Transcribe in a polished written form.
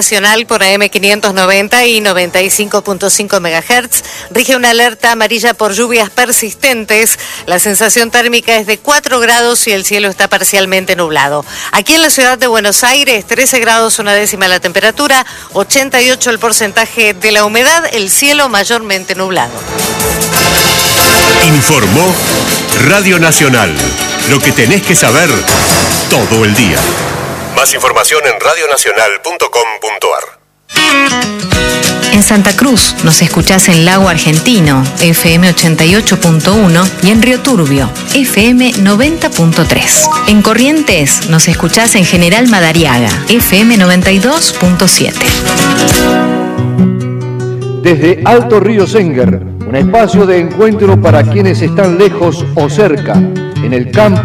Nacional por AM 590 y 95.5 MHz. Rige una alerta amarilla por lluvias persistentes. La sensación térmica es de 4 grados y el cielo está parcialmente nublado. Aquí en la ciudad de Buenos Aires, 13 grados 1/10 la temperatura, 88 el porcentaje de la humedad, el cielo mayormente nublado. Informó Radio Nacional. Lo que tenés que saber todo el día. Más información en radionacional.com.ar. En Santa Cruz nos escuchás en Lago Argentino, FM 88.1, y en Río Turbio, FM 90.3. En Corrientes nos escuchás en General Madariaga, FM 92.7. Desde Alto Río Senguer, un espacio de encuentro para quienes están lejos o cerca, en el campo.